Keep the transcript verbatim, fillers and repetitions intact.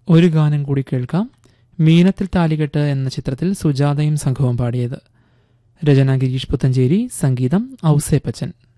ഒരു ഗാനം കൂടി കേൾക്കാം. മീനത്തിൽ താലികെട്ട് എന്ന ചിത്രത്തിൽ സുജാതയും സംഘവും പാടിയത്. രചന ഗിരീഷ് പുത്തഞ്ചേരി, സംഗീതം ഔസേപ്പച്ചൻ.